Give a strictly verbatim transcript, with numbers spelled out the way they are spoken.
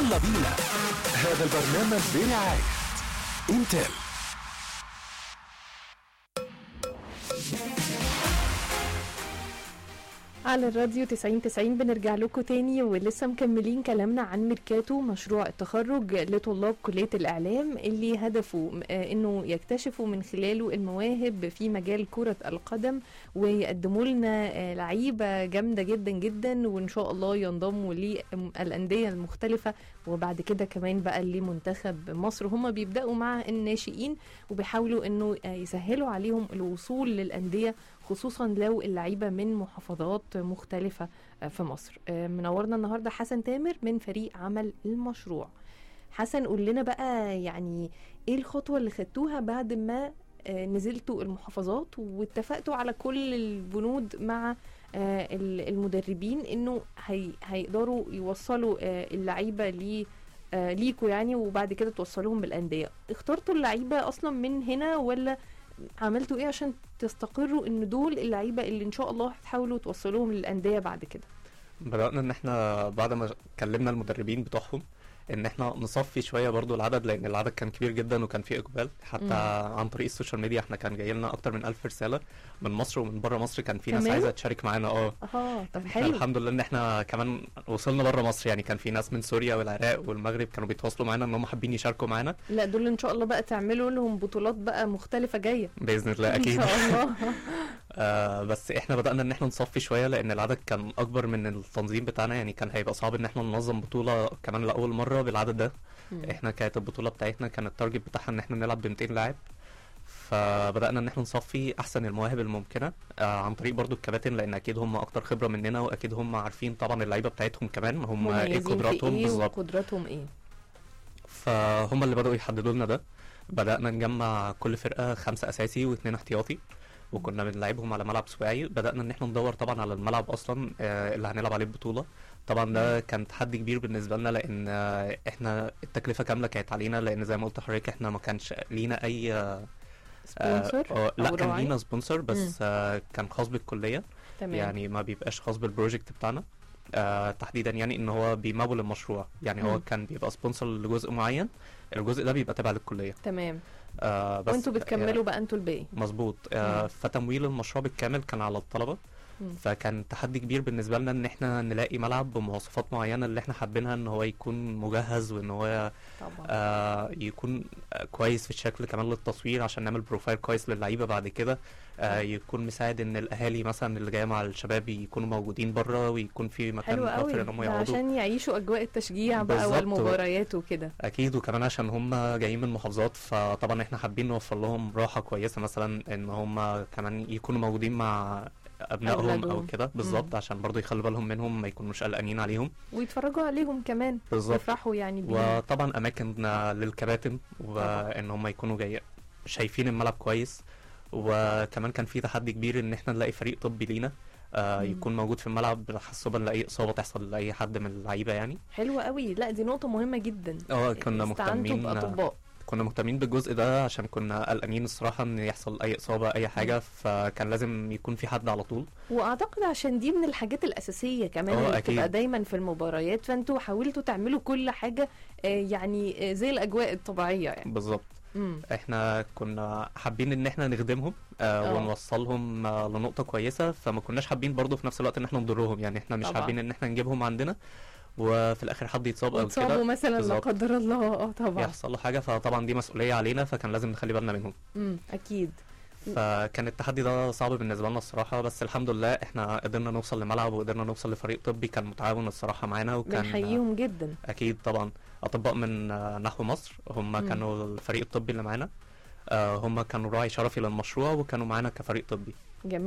يلا بينا. هذا البرنامج برعاية انتل. على الراديو تسعين تسعين بنرجع لكم تاني ولسه مكملين كلامنا عن ميركاتو، مشروع التخرج لطلاب كلية الإعلام اللي هدفه إنه يكتشفوا من خلاله المواهب في مجال كرة القدم ويقدموا لنا لعيبة جامدة جدا جدا، وإن شاء الله ينضموا للأندية المختلفة وبعد كده كمان بقى لمنتخب مصر. هم بيبدأوا مع الناشئين وبيحاولوا إنه يسهلوا عليهم الوصول للأندية، خصوصا لو اللعيبة من محافظات مختلفة في مصر. منورنا النهاردة حسن تامر من فريق عمل المشروع. حسن قول لنا بقى يعني ايه الخطوة اللي خدتوها بعد ما نزلتوا المحافظات واتفقتوا على كل البنود مع المدربين انه هي هيقدروا يوصلوا اللعيبة لي ليكوا يعني، وبعد كده توصلوهم بالأندية. اخترتوا اللعيبة اصلا من هنا ولا عملتوا ايه عشان تستقروا ان دول اللعيبه اللي ان شاء الله هتحاولوا توصلوهم للانديه بعد كده؟ بدأنا ان احنا بعد ما كلمنا المدربين بتوعهم ان احنا نصفي شويه برضو العدد، لان العدد كان كبير جدا وكان فيه اقبال حتى مم. عن طريق السوشيال ميديا. احنا كان جاي لنا اكتر من ألف رساله من مصر ومن بره مصر، كان في ناس عايزه تشارك معانا. اه اه طب حلو. الحمد لله ان احنا كمان وصلنا بره مصر، يعني كان في ناس من سوريا والعراق والمغرب كانوا بيتواصلوا معانا ان هم حابين يشاركوا معانا. لا دول ان شاء الله بقى تعملوا لهم بطولات بقى مختلفه جايه باذن الله اكيد ان شاء الله. آه بس احنا بدأنا ان احنا نصفي شويه لان العدد كان اكبر من التنظيم بتاعنا، يعني كان هيبقى صعب ان احنا ننظم بطوله كمان لاول مره بالعدد ده. مم. احنا كانت البطوله بتاعتنا كان التارجت بتاعها ان احنا نلعب ب مئتين لاعب، فبدأنا ان احنا نصفي احسن المواهب الممكنه آه عن طريق برضو الكباتن، لان اكيد هم اكتر خبره مننا واكيد هم عارفين طبعا اللعيبه بتاعتهم كمان هم ايه قدراتهم إيه بالظبط قدراتهم ايه. فهم اللي بدأوا يحددوا لنا ده. بدأنا نجمع كل فرقه خمسه اساسي واثنين احتياطي وكنا بنلعبهم على ملعب سباعي. بدأنا ان احنا ندور طبعا على الملعب اصلا آه اللي هنلعب عليه البطولة. طبعا ده كان تحدي كبير بالنسبة لنا لان آه احنا التكلفة كاملة كانت علينا، لان زي ما قلت لحضرتك احنا ما كانش لينا اي آه سبونسر آه لا كان لينا سبونسر بس آه كان خاص بالكلية. تمام. يعني ما بيبقاش خاص بالبروجكت بتاعنا آه تحديدا، يعني ان هو بيمول المشروع، يعني مم. هو كان بيبقى سبونسر لجزء معين، الجزء ده بيبقى تابع للكلية. تمام. آه بس وانتوا بتكملوا بقى انتوا الباقي. مظبوط. آه فتمويل المشروع بالكامل كان على الطلبه. مم. فكان تحدي كبير بالنسبه لنا ان احنا نلاقي ملعب بمواصفات معينه اللي احنا حابينها، ان هو يكون مجهز وان هو طبعا. آه يكون آه كويس في الشكل كمان للتصوير عشان نعمل بروفايل كويس للعيبه بعد كده. آه يكون مساعد ان الاهالي مثلا اللي جايه مع الشباب يكونوا موجودين بره ويكون في مكان متوفر ان هم يقعدوا عشان يعيشوا اجواء التشجيع بقى والمباريات وكده. اكيد، وكمان عشان هم جايين من محافظات فطبعا احنا حابين نوفر لهم راحه كويسه، مثلا ان هم كمان يكونوا موجودين مع ابنائهم او كده بالظبط، عشان برضو يخلوا بالهم منهم ما يكونوش قلقانين عليهم ويتفرجوا عليهم كمان يفرحوا يعني بيهم. وطبعا اماكن للكباتن وان هم يكونوا جاي شايفين الملعب كويس. وكمان كان في تحدي كبير ان احنا نلاقي فريق طبي لينا آه يكون موجود في الملعب حسبا لاي اصابه تحصل لاي حد من اللعيبه يعني. حلوه قوي. لا دي نقطه مهمه جدا. اه كنا مهتمين باطباء كنا مهتمين بالجزء ده عشان كنا قلقانين الصراحه ان يحصل اي اصابه اي حاجه، فكان لازم يكون في حد على طول. واعتقد عشان دي من الحاجات الاساسيه كمان اللي بتبقى دايما في المباريات، فانتوا حاولتوا تعملوا كل حاجه آه يعني زي الاجواء الطبيعيه يعني. بالظبط. مم. احنا كنا حابين ان احنا نخدمهم آه ونوصلهم آه لنقطه كويسه، فما كناش حابين برضو في نفس الوقت ان احنا نضرهم، يعني احنا مش طبعا. حابين ان احنا نجيبهم عندنا وفي الاخر حد يتصاب او كده يتصابوا مثلا لا قدر الله اه طبعا يحصل له حاجه، فطبعا دي مسؤوليه علينا، فكان لازم نخلي بالنا منهم. امم اكيد. فكان التحدي ده صعب بالنسبه لنا الصراحه، بس الحمد لله احنا قدرنا نوصل لملعب وقدرنا نوصل لفريق طبي كان متعاون الصراحه معانا، وكان بنحييهم جدا. اكيد طبعا. اطباء من نحو مصر هم مم. كانوا الفريق الطبي اللي معانا، هم كانوا راعي شرفي للمشروع وكانوا معانا كفريق طبي. جميل.